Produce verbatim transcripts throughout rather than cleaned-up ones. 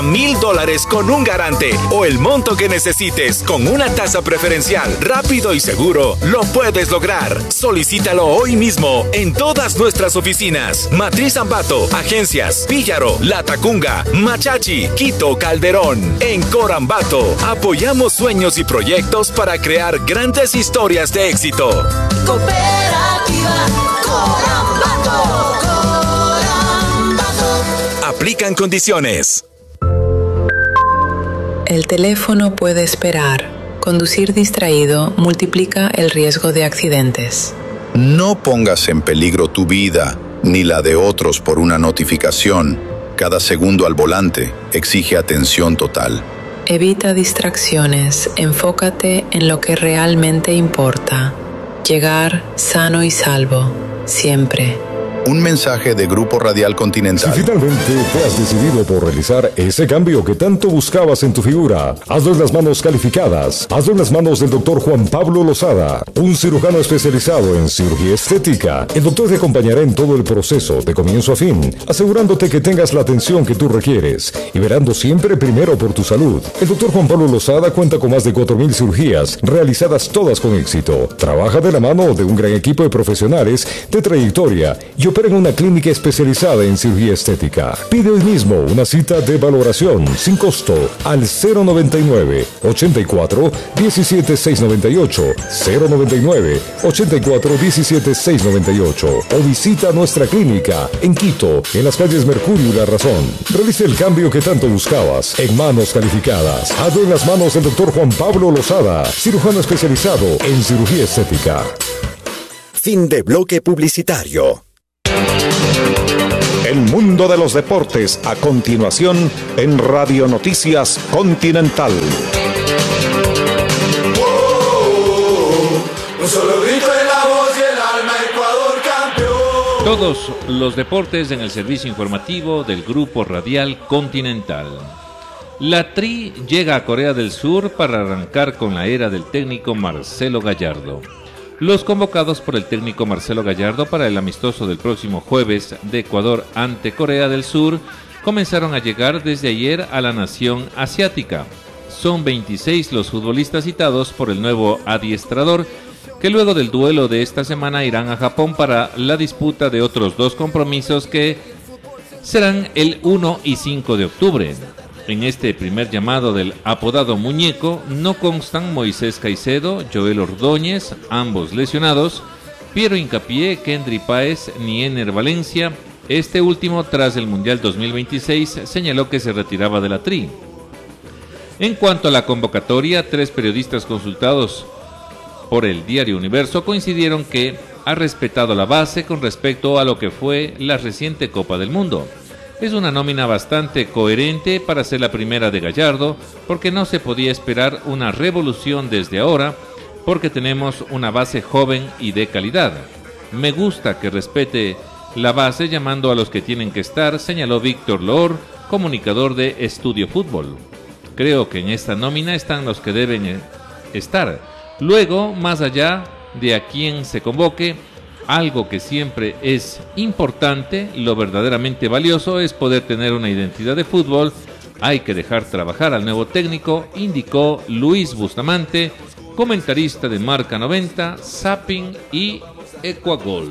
Mil dólares con un garante o el monto que necesites con una tasa preferencial, rápido y seguro, lo puedes lograr. Solicítalo hoy mismo en todas nuestras oficinas. Matriz Ambato, Agencias, Píllaro, Latacunga, Machachi, Quito, Calderón. En Corambato, apoyamos sueños y proyectos para crear grandes historias de éxito. Cooperativa Corambato. Corambato. Aplican condiciones. El teléfono puede esperar. Conducir distraído multiplica el riesgo de accidentes. No pongas en peligro tu vida ni la de otros por una notificación. Cada segundo al volante exige atención total. Evita distracciones. Enfócate en lo que realmente importa. Llegar sano y salvo. Siempre. Un mensaje de Grupo Radial Continental. Si finalmente te has decidido por realizar ese cambio que tanto buscabas en tu figura, hazlo en las manos calificadas. Hazlo en las manos del doctor Juan Pablo Lozada, un cirujano especializado en cirugía estética. El doctor te acompañará en todo el proceso, de comienzo a fin, asegurándote que tengas la atención que tú requieres y verando siempre primero por tu salud. El doctor Juan Pablo Lozada cuenta con más de cuatro mil cirugías realizadas todas con éxito. Trabaja de la mano de un gran equipo de profesionales de trayectoria y opera en una clínica especializada en cirugía estética. Pide hoy mismo una cita de valoración sin costo al cero noventa y nueve, ochenta y cuatro, diecisiete, seiscientos noventa y ocho, cero noventa y nueve, ochenta y cuatro, diecisiete, seiscientos noventa y ocho o visita nuestra clínica en Quito, en las calles Mercurio y La Razón. Realice el cambio que tanto buscabas en manos calificadas. Hazlo en las manos del doctor Juan Pablo Lozada, cirujano especializado en cirugía estética. Fin de bloque publicitario. El mundo de los deportes a continuación en Radio Noticias Continental. Un solo grito en la voz y el alma, Ecuador campeón. Todos los deportes en el servicio informativo del Grupo Radial Continental. La Tri llega a Corea del Sur para arrancar con la era del técnico Marcelo Gallardo. Los convocados por el técnico Marcelo Gallardo para el amistoso del próximo jueves de Ecuador ante Corea del Sur comenzaron a llegar desde ayer a la nación asiática. Son veintiséis los futbolistas citados por el nuevo adiestrador, que luego del duelo de esta semana irán a Japón para la disputa de otros dos compromisos que serán el uno y cinco de octubre. En este primer llamado del apodado Muñeco no constan Moisés Caicedo, Joel Ordóñez, ambos lesionados, Piero Hincapié, Kendry Páez ni Ener Valencia. Este último, tras el Mundial dos mil veintiséis, señaló que se retiraba de la Tri. En cuanto a la convocatoria, tres periodistas consultados por el diario Universo coincidieron que ha respetado la base con respecto a lo que fue la reciente Copa del Mundo. Es una nómina bastante coherente para ser la primera de Gallardo, porque no se podía esperar una revolución desde ahora, porque tenemos una base joven y de calidad. Me gusta que respete la base llamando a los que tienen que estar, señaló Víctor Loor, comunicador de Estudio Fútbol. Creo que en esta nómina están los que deben estar. Luego, más allá de a quién se convoque, algo que siempre es importante, lo verdaderamente valioso es poder tener una identidad de fútbol. Hay que dejar trabajar al nuevo técnico, indicó Luis Bustamante, comentarista de Marca noventa, Zapping y Ecuagol.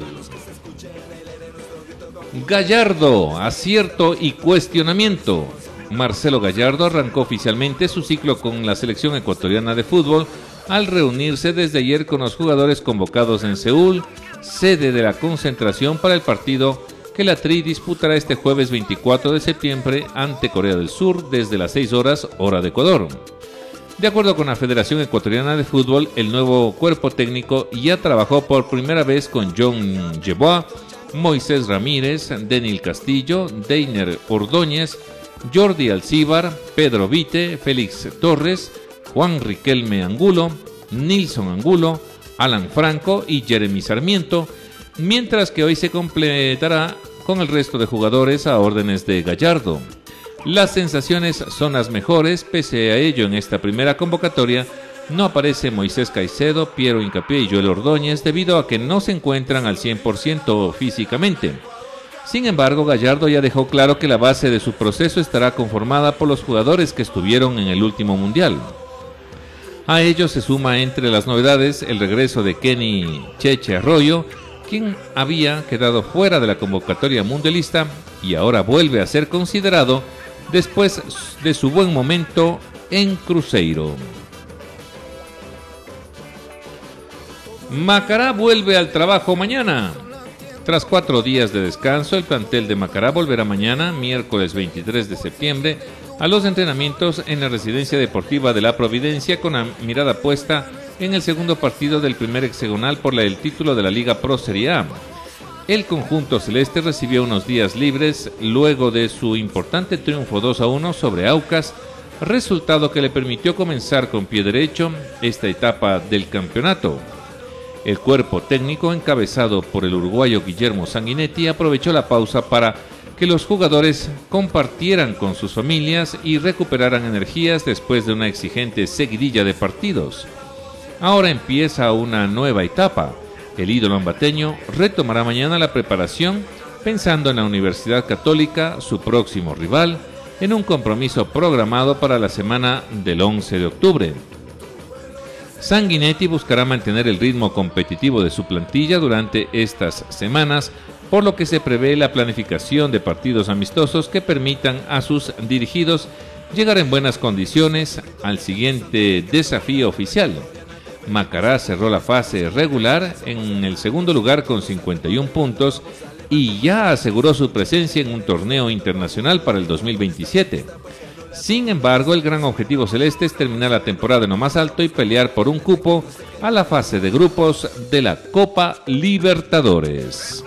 Gallardo, acierto y cuestionamiento. Marcelo Gallardo arrancó oficialmente su ciclo con la selección ecuatoriana de fútbol al reunirse desde ayer con los jugadores convocados en Seúl, sede de la concentración para el partido que la Tri disputará este jueves veinticuatro de septiembre ante Corea del Sur desde las seis horas hora de Ecuador. De acuerdo con la Federación Ecuatoriana de Fútbol, el nuevo cuerpo técnico ya trabajó por primera vez con John Yeboah, Moisés Ramírez, Denil Castillo, Deiner Ordóñez, Jordi Alcíbar, Pedro Vite, Félix Torres, Juan Riquelme Angulo, Nilson Angulo, Alan Franco y Jeremy Sarmiento, mientras que hoy se completará con el resto de jugadores a órdenes de Gallardo. Las sensaciones son las mejores, pese a ello en esta primera convocatoria no aparece Moisés Caicedo, Piero Hincapié y Joel Ordóñez debido a que no se encuentran al cien por ciento físicamente. Sin embargo, Gallardo ya dejó claro que la base de su proceso estará conformada por los jugadores que estuvieron en el último mundial. A ello se suma entre las novedades el regreso de Kenny Cheche Arroyo, quien había quedado fuera de la convocatoria mundialista y ahora vuelve a ser considerado después de su buen momento en Cruzeiro. Macará vuelve al trabajo mañana. Tras cuatro días de descanso, el plantel de Macará volverá mañana, miércoles veintitrés de septiembre, a los entrenamientos en la residencia deportiva de La Providencia, con la mirada puesta en el segundo partido del primer hexagonal por el título de la Liga Pro Serie A. El conjunto celeste recibió unos días libres luego de su importante triunfo dos a uno sobre Aucas, resultado que le permitió comenzar con pie derecho esta etapa del campeonato. El cuerpo técnico, encabezado por el uruguayo Guillermo Sanguinetti, aprovechó la pausa para que los jugadores compartieran con sus familias y recuperaran energías después de una exigente seguidilla de partidos. Ahora empieza una nueva etapa. El ídolo ambateño retomará mañana la preparación pensando en la Universidad Católica, su próximo rival, en un compromiso programado para la semana del once de octubre. Sanguinetti buscará mantener el ritmo competitivo de su plantilla durante estas semanas, por lo que se prevé la planificación de partidos amistosos que permitan a sus dirigidos llegar en buenas condiciones al siguiente desafío oficial. Macará cerró la fase regular en el segundo lugar con cincuenta y un puntos y ya aseguró su presencia en un torneo internacional para el dos mil veintisiete. Sin embargo, el gran objetivo celeste es terminar la temporada en lo más alto y pelear por un cupo a la fase de grupos de la Copa Libertadores.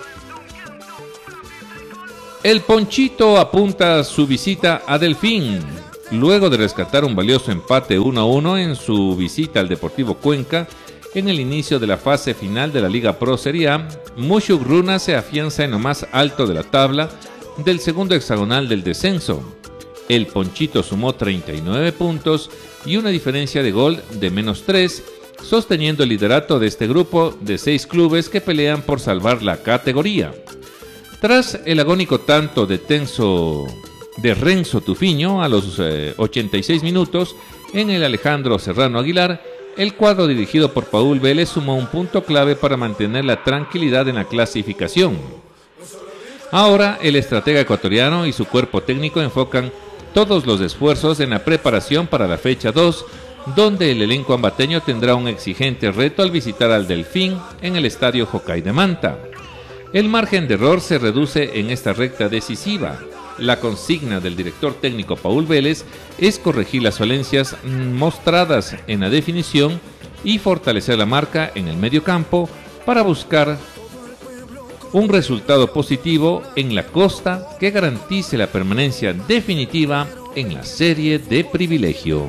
El Ponchito apunta su visita a Delfín. Luego de rescatar un valioso empate uno a uno en su visita al Deportivo Cuenca en el inicio de la fase final de la Liga Pro Serie A, Mushuk Runa se afianza en lo más alto de la tabla del segundo hexagonal del descenso. El Ponchito sumó treinta y nueve puntos y una diferencia de gol de menos tres, sosteniendo el liderato de este grupo de seis clubes que pelean por salvar la categoría. Tras el agónico tanto de Tenso de Renzo Tufiño a los eh, ochenta y seis minutos en el Alejandro Serrano Aguilar, el cuadro dirigido por Paul Vélez sumó un punto clave para mantener la tranquilidad en la clasificación. Ahora el estratega ecuatoriano y su cuerpo técnico enfocan todos los esfuerzos en la preparación para la fecha dos, donde el elenco ambateño tendrá un exigente reto al visitar al Delfín en el estadio Jocay de Manta. El margen de error se reduce en esta recta decisiva. La consigna del director técnico Paul Vélez es corregir las falencias mostradas en la definición y fortalecer la marca en el mediocampo para buscar un resultado positivo en la costa que garantice la permanencia definitiva en la serie de privilegio.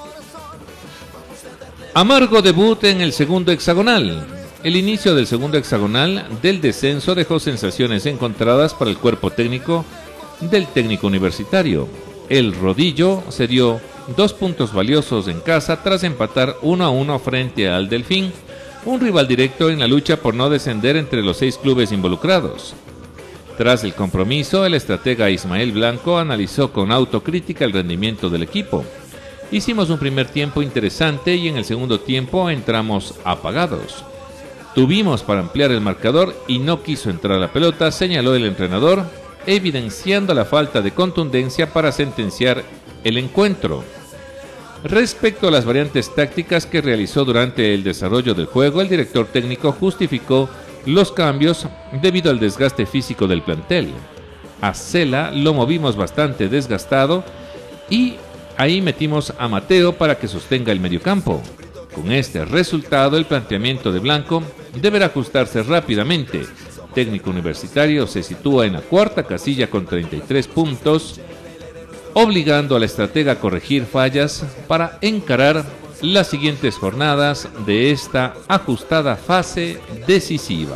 Amargo debut en el segundo hexagonal. El inicio del segundo hexagonal del descenso dejó sensaciones encontradas para el cuerpo técnico del técnico universitario. El Rodillo se dio dos puntos valiosos en casa tras empatar uno a uno frente al Delfín, un rival directo en la lucha por no descender entre los seis clubes involucrados. Tras el compromiso, el estratega Ismael Blanco analizó con autocrítica el rendimiento del equipo. Hicimos un primer tiempo interesante y en el segundo tiempo entramos apagados. Tuvimos para ampliar el marcador y no quiso entrar la pelota, señaló el entrenador, evidenciando la falta de contundencia para sentenciar el encuentro. Respecto a las variantes tácticas que realizó durante el desarrollo del juego, el director técnico justificó los cambios debido al desgaste físico del plantel. A Cela lo movimos bastante desgastado y ahí metimos a Mateo para que sostenga el mediocampo. Con este resultado, el planteamiento de Blanco deberá ajustarse rápidamente. Técnico universitario se sitúa en la cuarta casilla con treinta y tres puntos, obligando a la estratega a corregir fallas para encarar las siguientes jornadas de esta ajustada fase decisiva.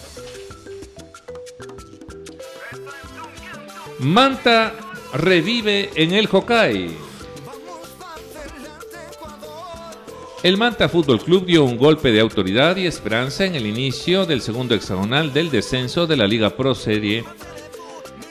Manta revive en el Jocay. El Manta Fútbol Club dio un golpe de autoridad y esperanza en el inicio del segundo hexagonal del descenso de la Liga Pro Serie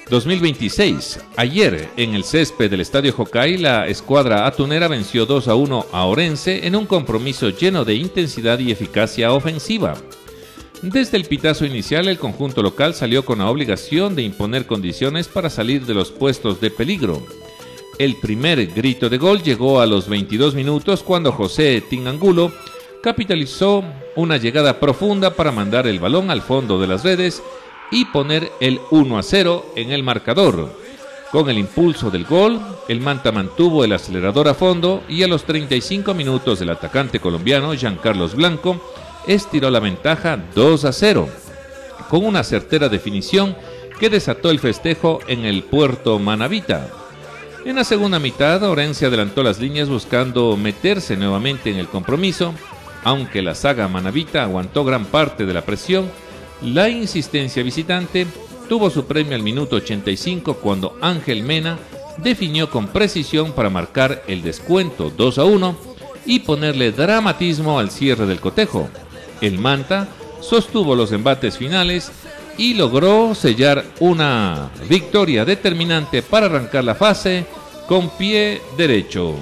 dos mil veintiséis. Ayer, en el césped del Estadio Jocay, la escuadra atunera venció dos a uno a Orense en un compromiso lleno de intensidad y eficacia ofensiva. Desde el pitazo inicial, el conjunto local salió con la obligación de imponer condiciones para salir de los puestos de peligro. El primer grito de gol llegó a los veintidós minutos cuando José Tingangulo capitalizó una llegada profunda para mandar el balón al fondo de las redes y poner el uno a cero en el marcador. Con el impulso del gol, el Manta mantuvo el acelerador a fondo y a los treinta y cinco minutos el atacante colombiano Giancarlos Blanco estiró la ventaja dos a cero, con una certera definición que desató el festejo en el Puerto Manavita. En la segunda mitad, Orense adelantó las líneas buscando meterse nuevamente en el compromiso. Aunque la saga manavita aguantó gran parte de la presión, la insistencia visitante tuvo su premio al minuto ochenta y cinco cuando Ángel Mena definió con precisión para marcar el descuento dos a uno y ponerle dramatismo al cierre del cotejo. El Manta sostuvo los embates finales y logró sellar una victoria determinante para arrancar la fase con pie derecho.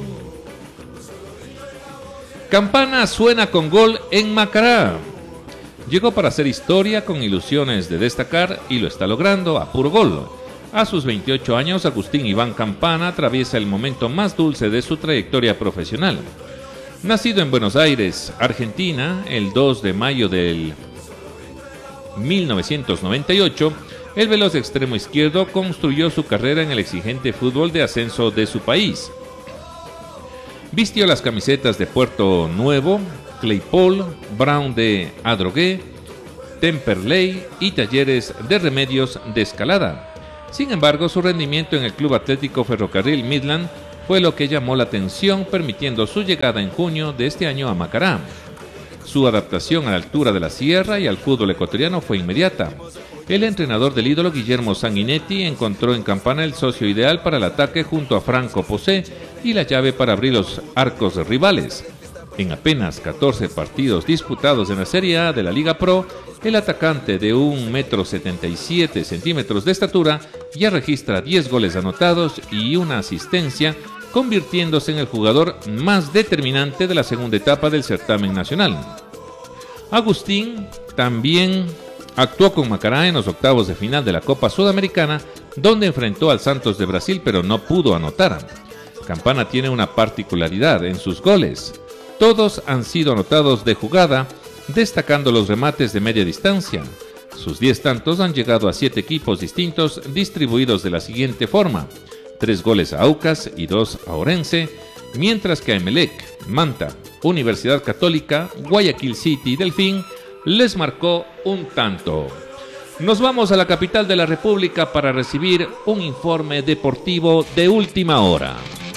Campana suena con gol en Macará. Llegó para hacer historia con ilusiones de destacar y lo está logrando a puro gol. A sus veintiocho años, Agustín Iván Campana atraviesa el momento más dulce de su trayectoria profesional. Nacido en Buenos Aires, Argentina, el dos de mayo del mil novecientos noventa y ocho, el veloz extremo izquierdo construyó su carrera en el exigente fútbol de ascenso de su país. Vistió las camisetas de Puerto Nuevo, Claypole, Brown de Adrogué, Temperley y Talleres de Remedios de Escalada. Sin embargo, su rendimiento en el Club Atlético Ferrocarril Midland fue lo que llamó la atención, permitiendo su llegada en junio de este año a Macará. Su adaptación a la altura de la sierra y al fútbol ecuatoriano fue inmediata. El entrenador del ídolo, Guillermo Sanguinetti, encontró en Campana el socio ideal para el ataque junto a Franco Posé y la llave para abrir los arcos rivales. En apenas catorce partidos disputados en la Serie A de la Liga Pro, el atacante de un metro setenta y siete centímetros de estatura ya registra diez goles anotados y una asistencia, convirtiéndose en el jugador más determinante de la segunda etapa del certamen nacional. Agustín también actuó con Macará en los octavos de final de la Copa Sudamericana, donde enfrentó al Santos de Brasil pero no pudo anotar. Campana tiene una particularidad en sus goles. Todos han sido anotados de jugada, destacando los remates de media distancia. Sus diez tantos han llegado a siete equipos distintos, distribuidos de la siguiente forma: tres goles a Aucas y dos a Orense, mientras que a Emelec, Manta, Universidad Católica, Guayaquil City y Delfín les marcó un tanto. Nos vamos a la capital de la República para recibir un informe deportivo de última hora.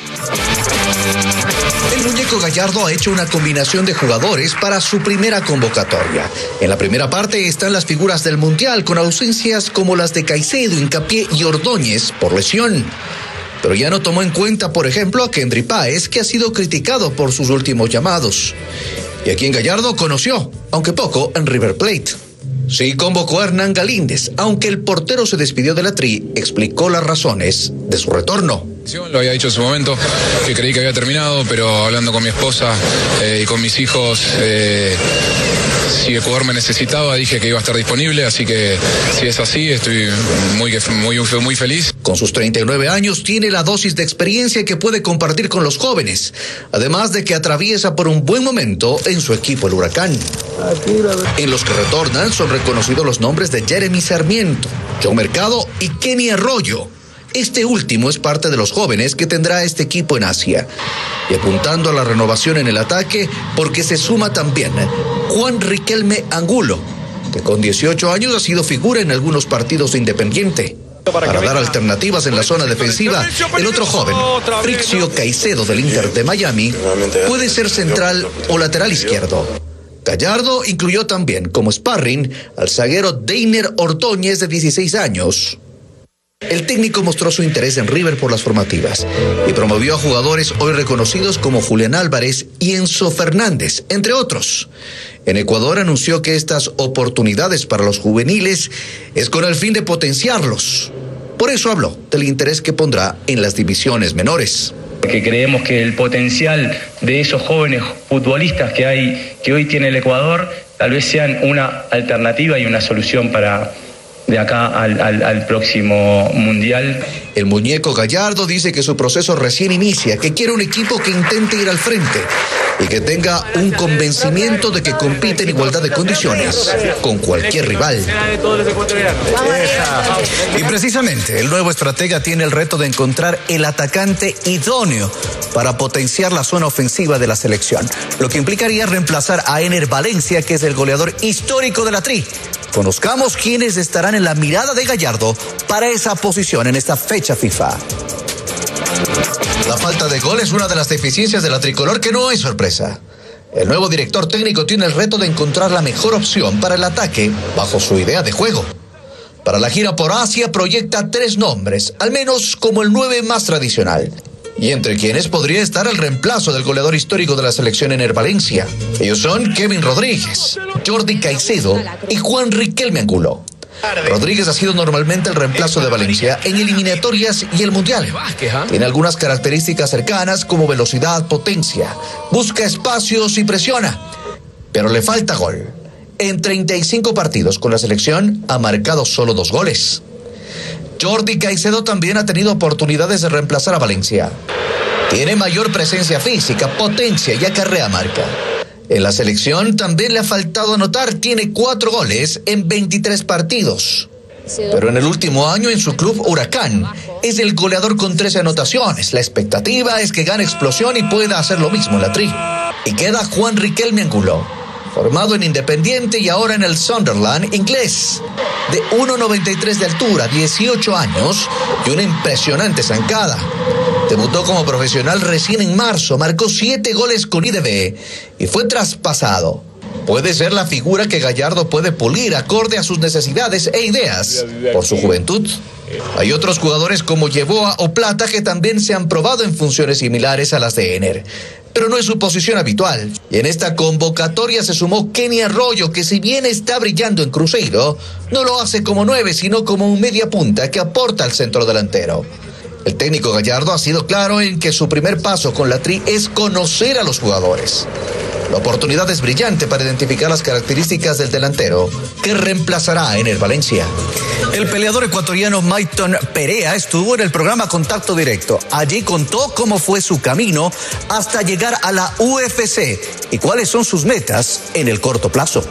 El muñeco Gallardo ha hecho una combinación de jugadores para su primera convocatoria. En la primera parte están las figuras del Mundial, con ausencias como las de Caicedo, Hincapié y Ordóñez por lesión. Pero ya no tomó en cuenta, por ejemplo, a Kendry Páez, que ha sido criticado por sus últimos llamados. Y a quien Gallardo conoció, aunque poco, en River Plate. Sí convocó a Hernán Galíndez, aunque el portero se despidió de la Tri, explicó las razones de su retorno. Lo había dicho en su momento, que creí que había terminado, pero hablando con mi esposa eh, y con mis hijos, eh, si Ecuador me necesitaba, dije que iba a estar disponible, así que si es así, estoy muy, muy, muy feliz. Con sus treinta y nueve años tiene la dosis de experiencia que puede compartir con los jóvenes, además de que atraviesa por un buen momento en su equipo el Huracán. En los que retornan son reconocidos los nombres de Jeremy Sarmiento, John Mercado y Kenny Arroyo. Este último es parte de los jóvenes que tendrá este equipo en Asia. Y apuntando a la renovación en el ataque, porque se suma también Juan Riquelme Angulo, que con dieciocho años ha sido figura en algunos partidos de Independiente. Para dar alternativas en la zona defensiva, el otro joven, Frixio Caicedo del Inter de Miami, puede ser central o lateral izquierdo. Gallardo incluyó también como sparring al zaguero Deiner Ordóñez, de dieciséis años. El técnico mostró su interés en River por las formativas y promovió a jugadores hoy reconocidos como Julián Álvarez y Enzo Fernández, entre otros. En Ecuador anunció que estas oportunidades para los juveniles es con el fin de potenciarlos. Por eso habló del interés que pondrá en las divisiones menores. Que creemos que el potencial de esos jóvenes futbolistas que hay, que hoy tiene el Ecuador, tal vez sean una alternativa y una solución para de acá al, al, al próximo Mundial. El muñeco Gallardo dice que su proceso recién inicia, que quiere un equipo que intente ir al frente y que tenga un convencimiento de que compite en igualdad de condiciones con cualquier rival. Y precisamente el nuevo estratega tiene el reto de encontrar el atacante idóneo para potenciar la zona ofensiva de la selección, lo que implicaría reemplazar a Ener Valencia, que es el goleador histórico de la Tri. Conozcamos quiénes estarán en la mirada de Gallardo para esa posición en esta fecha FIFA. La falta de gol es una de las deficiencias de la tricolor que no es sorpresa. El nuevo director técnico tiene el reto de encontrar la mejor opción para el ataque bajo su idea de juego. Para la gira por Asia proyecta tres nombres, al menos como el nueve más tradicional, y entre quienes podría estar el reemplazo del goleador histórico de la selección Ener Valencia. Ellos son Kevin Rodríguez, Jordi Caicedo y Juan Riquelme Angulo. Rodríguez ha sido normalmente el reemplazo de Valencia en eliminatorias y el Mundial. Tiene algunas características cercanas como velocidad, potencia, busca espacios y presiona, pero le falta gol. En treinta y cinco partidos con la selección ha marcado solo dos goles. Jordi Caicedo también ha tenido oportunidades de reemplazar a Valencia. Tiene mayor presencia física, potencia y acarrea marca. En la selección también le ha faltado anotar, tiene cuatro goles en veintitrés partidos. Pero en el último año en su club Huracán es el goleador con trece anotaciones. La expectativa es que gane explosión y pueda hacer lo mismo en la Tri. Y queda Juan Riquelme Angulo, formado en Independiente y ahora en el Sunderland inglés. De uno noventa y tres de altura, dieciocho años y una impresionante zancada. Debutó como profesional recién en marzo, marcó siete goles con I D B y fue traspasado. Puede ser la figura que Gallardo puede pulir acorde a sus necesidades e ideas por su juventud. Hay otros jugadores como Yeboah o Plata que también se han probado en funciones similares a las de Ener, pero no es su posición habitual. Y en esta convocatoria se sumó Kenny Arroyo, que si bien está brillando en Cruzeiro, no lo hace como nueve, sino como un media punta que aporta al centro delantero. El técnico Gallardo ha sido claro en que su primer paso con la Tri es conocer a los jugadores. La oportunidad es brillante para identificar las características del delantero que reemplazará a Ener Valencia. El peleador ecuatoriano Mayton Perea estuvo en el programa Contacto Directo. Allí contó cómo fue su camino hasta llegar a la U F C y cuáles son sus metas en el corto plazo.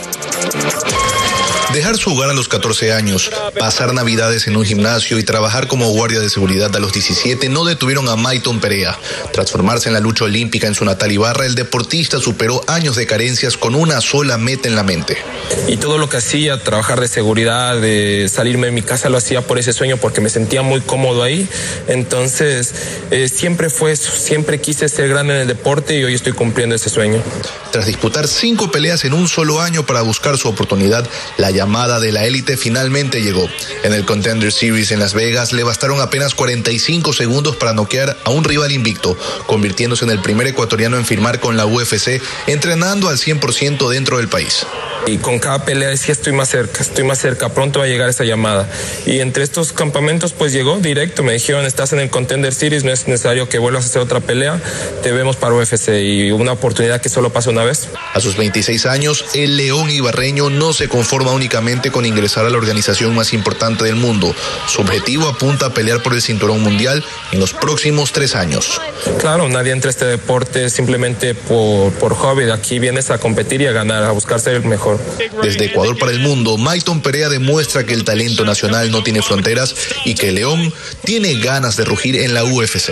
Dejar su hogar a los catorce años, pasar navidades en un gimnasio y trabajar como guardia de seguridad a los diecisiete no detuvieron a Mayton Perea. Tras formarse en la lucha olímpica en su natal Ibarra, el deportista superó años de carencias con una sola meta en la mente. Y todo lo que hacía, trabajar de seguridad, de salirme de mi casa, lo hacía por ese sueño porque me sentía muy cómodo ahí. Entonces, eh, siempre fue eso, siempre quise ser grande en el deporte y hoy estoy cumpliendo ese sueño. Tras disputar cinco peleas en un solo año para buscar su oportunidad, la llamada de la élite finalmente llegó. En el Contender Series en Las Vegas le bastaron apenas cuarenta y cinco segundos para noquear a un rival invicto, convirtiéndose en el primer ecuatoriano en firmar con la U F C, entrenando al cien por ciento dentro del país. Y con cada pelea decía estoy más cerca, estoy más cerca, pronto va a llegar esa llamada. Y entre estos campamentos pues llegó directo, me dijeron estás en el Contender Series, no es necesario que vuelvas a hacer otra pelea, te vemos para U F C y una oportunidad que solo pasa una vez. A sus veintiséis años, el león ibarreño no se conforma únicamente con ingresar a la organización más importante del mundo. Su objetivo apunta a pelear por el cinturón mundial en los próximos tres años. Claro, nadie entra a este deporte simplemente por, por hobby, de aquí vienes a competir y a ganar, a buscar ser el mejor. Desde Ecuador para el mundo, Mayton Perea demuestra que el talento nacional no tiene fronteras y que el león tiene ganas de rugir en la U F C.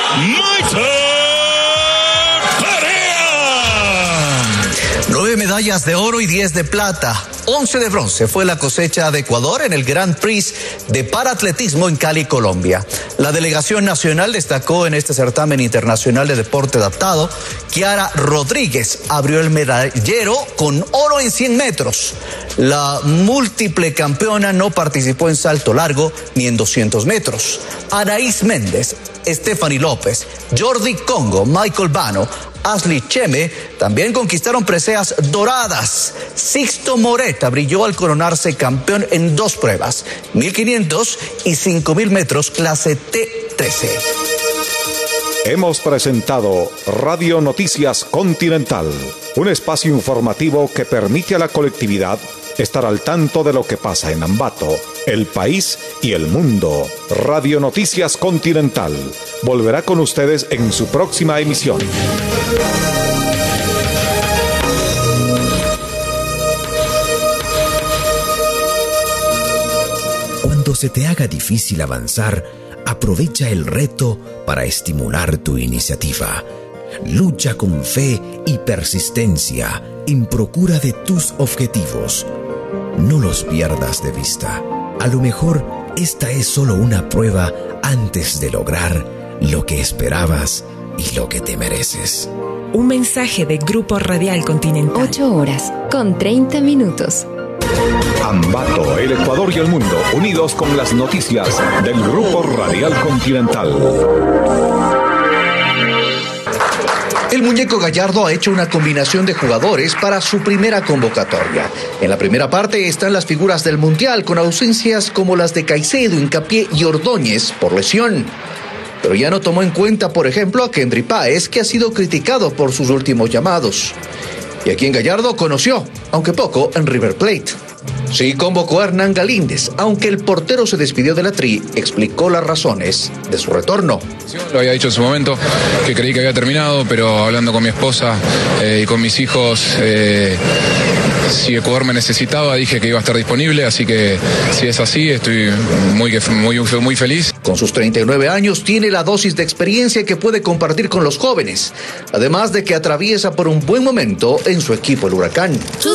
Nueve medallas de oro y diez de plata. once de bronce fue la cosecha de Ecuador en el Grand Prix de Paratletismo en Cali, Colombia. La delegación nacional destacó en este certamen internacional de deporte adaptado. Kiara Rodríguez abrió el medallero con oro en cien metros. La múltiple campeona no participó en salto largo ni en doscientos metros. Anaís Méndez, Stephanie López, Jordi Congo, Michael Bano, Ashley Cheme también conquistaron preseas doradas. Sixto Moreta brilló al coronarse campeón en dos pruebas, mil quinientos y cinco mil metros clase T trece. Hemos presentado Radio Noticias Continental, un espacio informativo que permite a la colectividad estar al tanto de lo que pasa en Ambato, el país y el mundo. Radio Noticias Continental volverá con ustedes en su próxima emisión. Cuando se te haga difícil avanzar, aprovecha el reto para estimular tu iniciativa. Lucha con fe y persistencia en procura de tus objetivos. No los pierdas de vista. A lo mejor esta es solo una prueba antes de lograr lo que esperabas y lo que te mereces. Un mensaje de Grupo Radial Continental. ocho horas con treinta minutos. Ambato, el Ecuador y el mundo, unidos con las noticias del Grupo Radial Continental. El muñeco Gallardo ha hecho una combinación de jugadores para su primera convocatoria. En la primera parte están las figuras del Mundial, con ausencias como las de Caicedo, Hincapié y Ordóñez por lesión. Pero ya no tomó en cuenta, por ejemplo, a Kendry Páez, que ha sido criticado por sus últimos llamados. Y a quien Gallardo conoció, aunque poco, en River Plate. Sí convocó a Hernán Galíndez, aunque el portero se despidió de la Tri, explicó las razones de su retorno. Lo había dicho en su momento, que creí que había terminado, pero hablando con mi esposa eh, y con mis hijos, eh, si Ecuador me necesitaba, dije que iba a estar disponible, así que si es así, estoy muy, muy, muy feliz. Con sus treinta y nueve años tiene la dosis de experiencia que puede compartir con los jóvenes, además de que atraviesa por un buen momento en su equipo el Huracán. Tus